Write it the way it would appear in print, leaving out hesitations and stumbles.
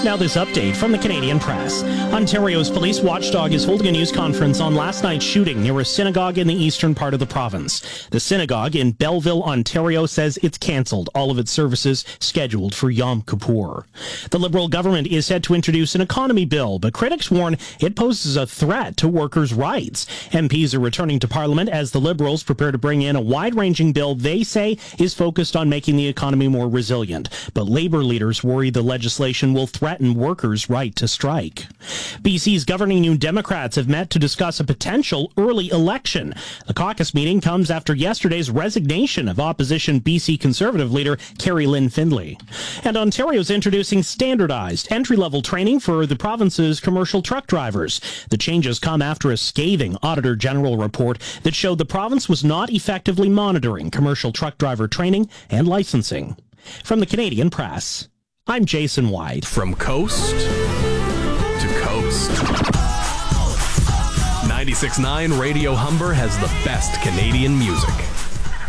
Now this update from the Canadian Press. Ontario's police watchdog is holding a news conference on last night's shooting near a synagogue in the eastern part of the province. The synagogue in Belleville, Ontario says it's cancelled all of its services scheduled for Yom Kippur. The Liberal government is set to introduce an economy bill, but critics warn it poses a threat to workers' rights. MPs are returning to Parliament as the Liberals prepare to bring in a wide-ranging bill they say is focused on making the economy more resilient. But Labour leaders worry the legislation will threaten workers' right to strike. BC's governing New Democrats have met to discuss a potential early election. The caucus meeting comes after yesterday's resignation of opposition BC Conservative leader Carrie Lynn Findlay. And Ontario's introducing standardized entry-level training for the province's commercial truck drivers. The changes come after a scathing Auditor General report that showed the province was not effectively monitoring commercial truck driver training and licensing. From the Canadian Press, I'm Jason White. From coast to coast. 96.9 Radio Humber has the best Canadian music.